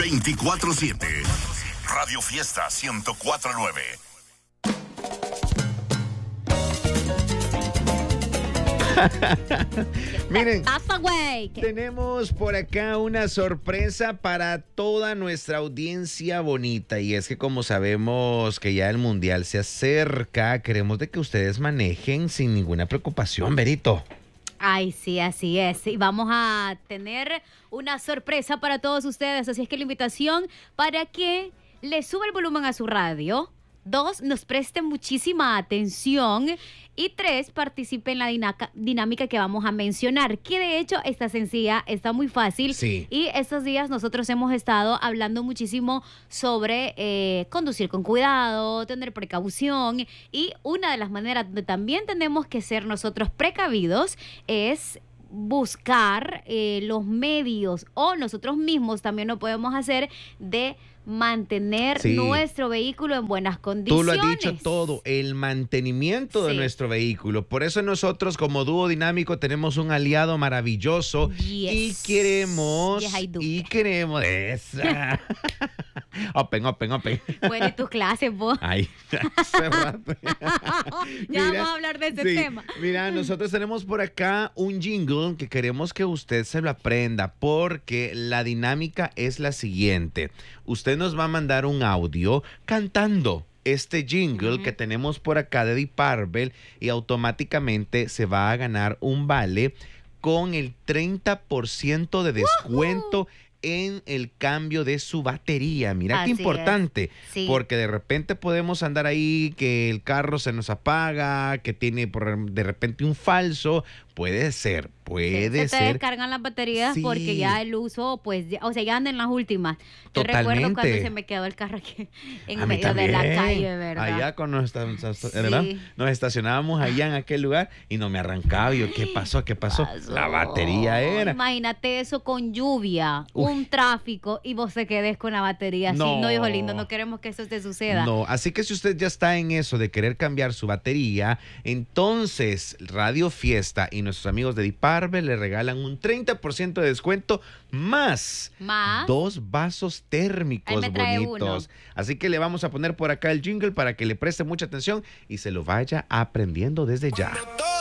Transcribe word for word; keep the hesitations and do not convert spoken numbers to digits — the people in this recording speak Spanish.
veinticuatro siete. Radio Fiesta ciento cuatro punto nueve. Miren, pasa, güey? tenemos por acá una sorpresa para toda nuestra audiencia bonita, y es que como sabemos que ya el mundial se acerca, queremos de que ustedes manejen sin ninguna preocupación, Berito. Ay, sí, así es. Y vamos a tener una sorpresa para todos ustedes, así es que la invitación para que le suba el volumen a su radio. Dos, nos presten muchísima atención. Y tres, participe en la dinaca- dinámica que vamos a mencionar, que de hecho está sencilla, está muy fácil. Sí. Y estos días nosotros hemos estado hablando muchísimo sobre eh, conducir con cuidado, tener precaución. Y una de las maneras donde también tenemos que ser nosotros precavidos es buscar eh, los medios, o nosotros mismos también lo podemos hacer, de mantener Sí. nuestro vehículo en buenas condiciones. Tú lo has dicho todo, el mantenimiento de Sí. nuestro vehículo. Por eso nosotros como dúo dinámico tenemos un aliado maravilloso. Yes. y queremos Yes, I do. y queremos esa. Open, open, open. Bueno, y tus clases, vos. Ay, hace rato. Ya Mira, vamos a hablar de ese sí, tema. Mira, nosotros tenemos por acá un jingle que queremos que usted se lo aprenda, porque la dinámica es la siguiente. Usted nos va a mandar un audio cantando este jingle Ujú. que tenemos por acá de Deep Purple, y automáticamente se va a ganar un vale con el treinta por ciento de descuento en el cambio de su batería. Mira Así qué importante, Sí. porque de repente podemos andar ahí que el carro se nos apaga, que tiene por de repente un falso. Puede ser, puede se te ser. descargan las baterías Sí. porque ya el uso, pues, ya- o sea, ya andan las últimas. Yo recuerdo Totalmente. cuando se me quedó el carro aquí en A mí medio de la también. calle, ¿verdad? Allá cuando nos, esta- Sí. ¿verdad? nos estacionábamos allá en aquel lugar y no me arrancaba. Y yo, ¿qué pasó? ¿Qué pasó? Pasó. La batería era. Imagínate eso con lluvia, Uy. un tráfico, y vos te quedes con la batería así. No. No, hijo lindo, no queremos que eso te suceda. No, así que si usted ya está en eso de querer cambiar su batería, entonces Radio Fiesta y nuestros amigos de Deep Purple le regalan un treinta por ciento de descuento más Más. dos vasos térmicos Ahí me trae bonitos. uno. Así que le vamos a poner por acá el jingle para que le preste mucha atención y se lo vaya aprendiendo desde ya.